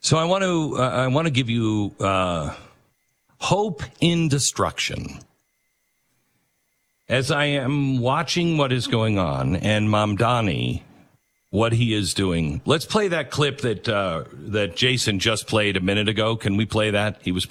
So I want to give you hope in destruction. As I am watching what is going on and Mamdani, what he is doing. Let's play that clip that Jason just played a minute ago. Can we play that? He was